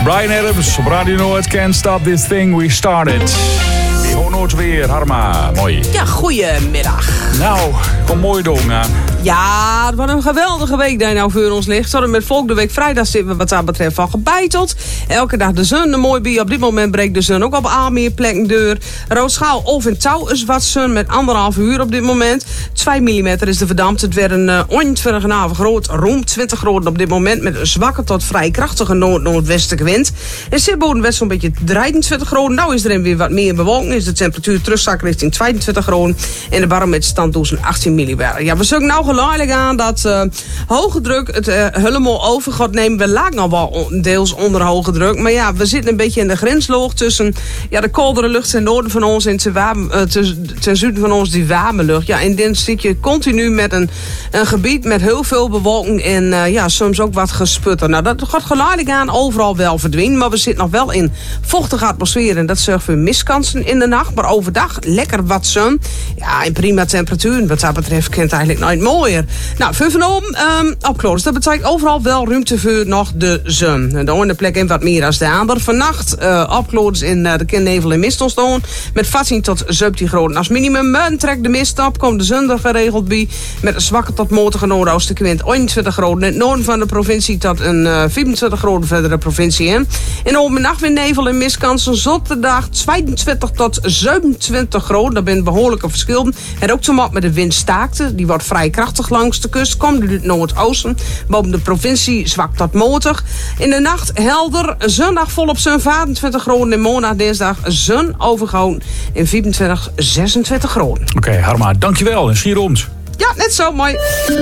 Bryan Adams op Radio Noord. Can't stop this thing we started. We horen nooit weer. Harma, mooi. Ja, goedemiddag. Nou, kom mooi doen aan. Ja, het was een geweldige week die nou voor ons ligt. Tot met Volk de Week vrijdag zitten we wat dat betreft van gebeiteld. Elke dag de zon een mooi bij. Op dit moment breekt de zon ook op al meer plekken deur. Roodschaal of in touw is wat zon met 1,5 uur op dit moment. 2 mm is de verdampt. Het werd een 21,5 groot, rond 20 graden op dit moment. Met een zwakke tot vrij krachtige noordwestelijke wind. En Sibboden werd zo'n beetje 23 graden. Nou is er weer wat meer bewolking. Is de temperatuur terugzakt richting 22 graden. En de barometerstand doet zo'n 18 mm. Ja, we zullen nou geleidelijk aan dat hoge druk het helemaal over gaat nemen. We lagen al wel deels onder hoge druk. Maar ja, we zitten een beetje in de grensloog tussen de koudere lucht ten noorden van ons en ten zuiden van ons die warme lucht. Ja, en dan zit je continu met een gebied met heel veel bewolking en soms ook wat gesputter. Nou, dat gaat geleidelijk aan overal wel verdwijnen. Maar we zitten nog wel in vochtige atmosfeer en dat zorgt voor miskansen in de nacht. Maar overdag lekker wat zon. Ja, en prima temperatuur. Wat dat betreft kent het eigenlijk nooit mooier. Nou, voor vanavond opklooien. Dat betekent overal wel ruimte voor nog de zon. De ene plek in wat meer dan de andere. Vannacht opklooien in de nevel en mist ontstaan. Met 14 tot 17 graden als minimum. En trekt de mist op. Komt de zon er geregeld bij. Met een zwakke tot matige noordoostelijke wind. 21 graden in het noorden van de provincie tot een 24 graden verder de provincie in. En overnacht weer nevel en mistkansen. Zondag 22 tot 27 graden. Dat zijn behoorlijke verschillen. En ook te maken met de windstaakte. Die wordt vrij krachtig langs de kust. Komt uit het noordoosten. Boven de provincie zwak tot matig. In de nacht helder. Zondag volop zon 25 graden. En maandag dinsdag zon overgehouden. In 24, 26 graden. Oké, Harma, dankjewel. En schier rond. Ja, net zo mooi.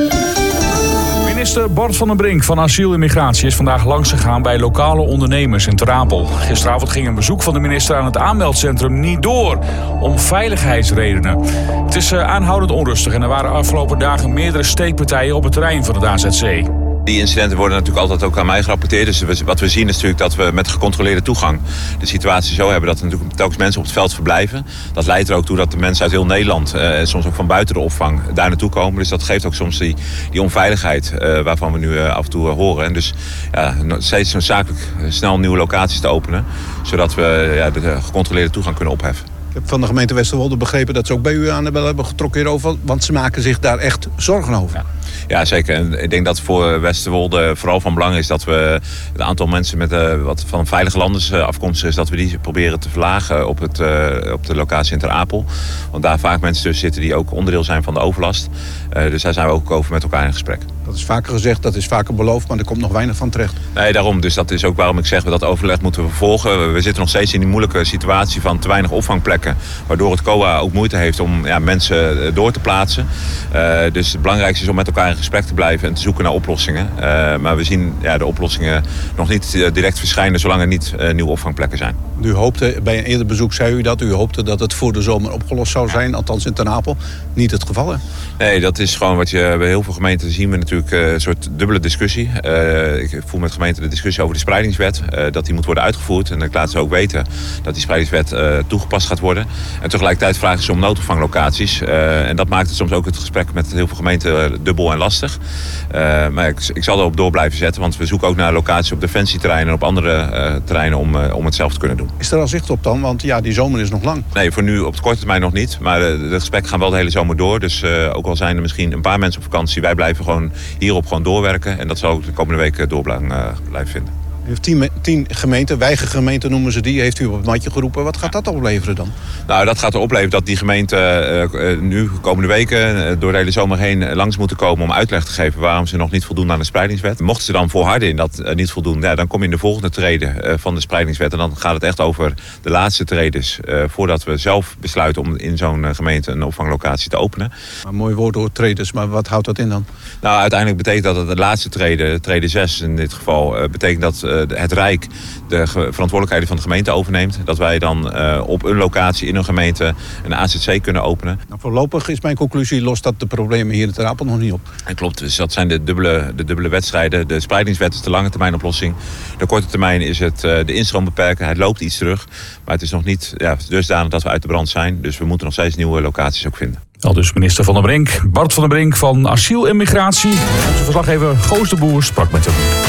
Minister Bart van den Brink van Asiel en Migratie is vandaag langsgegaan bij lokale ondernemers in Ter Apel. Gisteravond ging een bezoek van de minister aan het aanmeldcentrum niet door, om veiligheidsredenen. Het is aanhoudend onrustig en er waren afgelopen dagen meerdere steekpartijen op het terrein van het AZC. Die incidenten worden natuurlijk altijd ook aan mij gerapporteerd. Dus wat we zien is natuurlijk dat we met gecontroleerde toegang de situatie zo hebben dat er natuurlijk telkens mensen op het veld verblijven. Dat leidt er ook toe dat de mensen uit heel Nederland, soms ook van buiten de opvang, daar naartoe komen. Dus dat geeft ook soms die onveiligheid waarvan we nu af en toe horen. En dus steeds noodzakelijk snel nieuwe locaties te openen, zodat we de gecontroleerde toegang kunnen opheffen. Ik heb van de gemeente Westerwolde begrepen dat ze ook bij u aan hebben getrokken hierover, want ze maken zich daar echt zorgen over. Ja, zeker. En ik denk dat voor Westerwolde vooral van belang is dat we het aantal mensen met wat van veilige landen afkomstig is, dat we die proberen te verlagen op de locatie in Ter Apel. Want daar vaak mensen tussen zitten die ook onderdeel zijn van de overlast. Dus daar zijn we ook over met elkaar in gesprek. Dat is vaker gezegd, dat is vaker beloofd, maar er komt nog weinig van terecht. Nee, daarom. Dus dat is ook waarom ik zeg, dat overleg moeten we vervolgen. We zitten nog steeds in die moeilijke situatie van te weinig opvangplekken, waardoor het COA ook moeite heeft om mensen door te plaatsen. Dus het belangrijkste is om met elkaar in gesprek te blijven en te zoeken naar oplossingen. Maar we zien de oplossingen nog niet direct verschijnen zolang er niet nieuwe opvangplekken zijn. U hoopte, bij een eerder bezoek zei u dat, u hoopte dat het voor de zomer opgelost zou zijn, althans in Ter Apel. Niet het geval, hè? Nee, dat is gewoon wat je bij heel veel gemeenten zien we natuurlijk een soort dubbele discussie. Ik voer met gemeenten de discussie over de spreidingswet. Dat die moet worden uitgevoerd. En ik laat ze ook weten dat die spreidingswet toegepast gaat worden. En tegelijkertijd vragen ze om noodopvanglocaties. En dat maakt het soms ook het gesprek met heel veel gemeenten dubbel en lastig. Maar ik zal erop door blijven zetten. Want we zoeken ook naar locaties op defensieterreinen en op andere terreinen om het zelf te kunnen doen. Is er al zicht op dan? Want die zomer is nog lang. Nee, voor nu op de korte termijn nog niet. Maar de gesprekken gaan wel de hele zomer door. Dus ook al zijn er misschien een paar mensen op vakantie, wij blijven gewoon hierop gewoon doorwerken. En dat zal ook de komende week door blijven vinden. U heeft 10 gemeenten, weigergemeenten noemen ze die, heeft u op het matje geroepen. Wat gaat dat opleveren dan? Nou, dat gaat er opleveren dat die gemeenten nu de komende weken door de hele zomer heen langs moeten komen om uitleg te geven waarom ze nog niet voldoen aan de spreidingswet. Mochten ze dan volharden in dat niet voldoen, dan kom je in de volgende trede van de spreidingswet. En dan gaat het echt over de laatste tredes voordat we zelf besluiten om in zo'n gemeente een opvanglocatie te openen. Een mooi woord door tredes, maar wat houdt dat in dan? Nou, uiteindelijk betekent dat de laatste trede 6 in dit geval, betekent dat het Rijk de verantwoordelijkheden van de gemeente overneemt. Dat wij dan op een locatie in een gemeente een AZC kunnen openen. Nou, voorlopig is mijn conclusie, lost dat de problemen hier in Ter Apel nog niet op. En klopt, dus dat zijn de dubbele wedstrijden. De spreidingswet is de lange termijn oplossing. De korte termijn is het de instroom beperken. Hij loopt iets terug, maar het is nog niet dusdanig dat we uit de brand zijn. Dus we moeten nog steeds nieuwe locaties ook vinden. Al dus minister Van den Brink, Bart van den Brink van Asiel en Migratie. Onze verslaggever Goos de Boer sprak met hem.